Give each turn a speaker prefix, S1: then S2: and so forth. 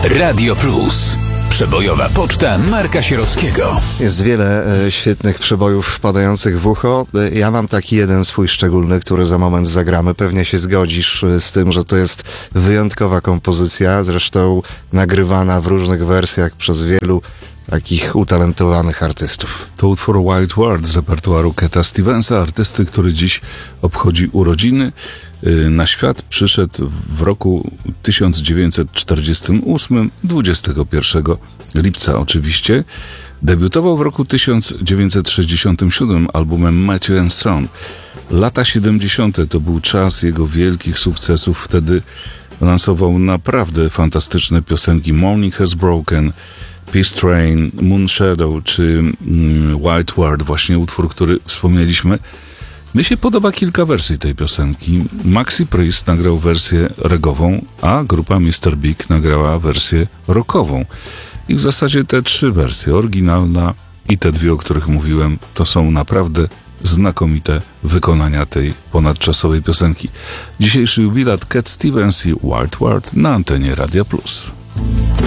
S1: Radio Plus. Przebojowa poczta Marka Sierockiego.
S2: Jest wiele świetnych przebojów wpadających w ucho. Ja mam taki jeden swój szczególny, który za moment zagramy. Pewnie się zgodzisz z tym, że to jest wyjątkowa kompozycja, zresztą nagrywana w różnych wersjach przez wielu takich utalentowanych artystów.
S3: To utwór White Word z repertuaru Cata Stevensa, artysty, który dziś obchodzi urodziny. Na świat przyszedł w roku 1948, 21 lipca oczywiście. Debiutował w roku 1967 albumem Matthew and Son. Lata 70. to był czas jego wielkich sukcesów. Wtedy lansował naprawdę fantastyczne piosenki Morning Has Broken, Peace Train, Moon Shadow czy White Word, właśnie utwór, który wspomnieliśmy. Mnie się podoba kilka wersji tej piosenki. Maxi Priest nagrał wersję regową, a grupa Mr. Big nagrała wersję rockową. I w zasadzie te trzy wersje, oryginalna i te dwie, o których mówiłem, to są naprawdę znakomite wykonania tej ponadczasowej piosenki. Dzisiejszy jubilat Cat Stevens i White Word na antenie Radia Plus.